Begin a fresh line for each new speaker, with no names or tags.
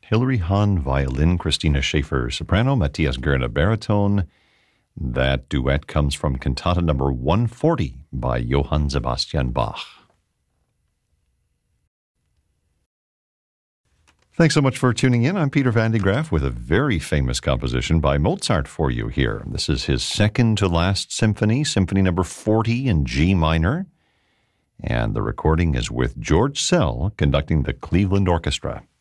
Hilary Hahn, violin, Christina Schaefer, soprano, Matthias Gerner, baritone. That duet comes from Cantata number 140 by Johann Sebastian Bach. Thanks so much for tuning in. I'm Peter Van de Graaff with a very famous composition by Mozart for you here. This is his second to last symphony, Symphony number 40 in G minor. And the recording is with George Szell conducting the Cleveland Orchestra.